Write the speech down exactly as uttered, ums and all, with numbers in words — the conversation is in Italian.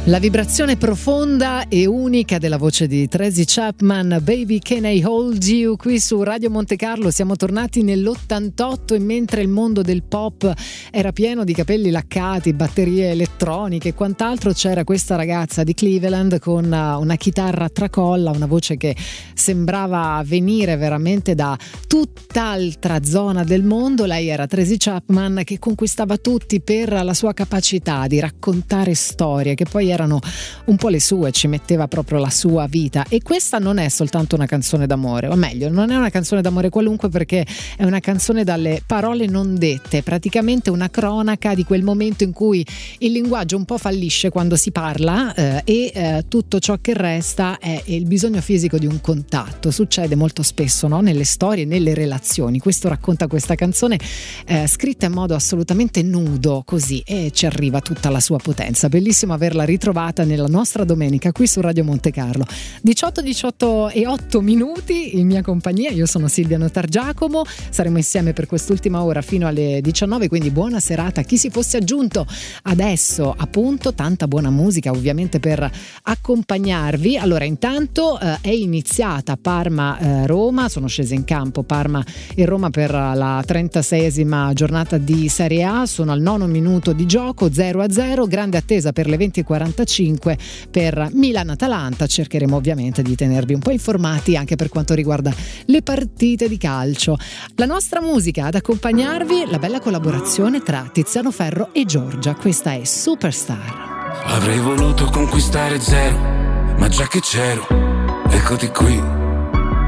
La vibrazione profonda e unica della voce di Tracy Chapman, Baby Can I Hold You, qui su Radio Monte Carlo. Siamo tornati nell'ottantotto e mentre il mondo del pop era pieno di capelli laccati, batterie elettroniche e quant'altro, c'era questa ragazza di Cleveland con una chitarra a tracolla, una voce che sembrava venire veramente da tutt'altra zona del mondo. Lei era Tracy Chapman, che conquistava tutti per la sua capacità di raccontare storie che poi erano un po' le sue, ci metteva proprio la sua vita. E questa non è soltanto una canzone d'amore, o meglio, non è una canzone d'amore qualunque, perché è una canzone dalle parole non dette, praticamente una cronaca di quel momento in cui il linguaggio un po' fallisce quando si parla eh, e eh, tutto ciò che resta è il bisogno fisico di un contatto. Succede molto spesso, no? Nelle storie, nelle relazioni. Questo racconta questa canzone eh, scritta in modo assolutamente nudo, così, e ci arriva tutta la sua potenza. Bellissimo averla ritrovata trovata nella nostra domenica qui su Radio Monte Carlo. diciotto diciotto e otto minuti in mia compagnia. Io sono Silvia Notargiacomo, saremo insieme per quest'ultima ora fino alle diciannove, quindi buona serata a chi si fosse aggiunto adesso. Appunto, tanta buona musica ovviamente per accompagnarvi. Allora, intanto eh, è iniziata Parma-Roma, eh, sono scese in campo Parma e Roma per la trentaseiesima giornata di Serie A, sono al nono minuto di gioco, zero a zero, grande attesa per le venti e quarantacinque per Milan-Atalanta. Cercheremo ovviamente di tenervi un po' informati anche per quanto riguarda le partite di calcio. La nostra musica ad accompagnarvi, la bella collaborazione tra Tiziano Ferro e Giorgia, questa è Superstar. Avrei voluto conquistare zero, ma già che c'ero, eccoti qui.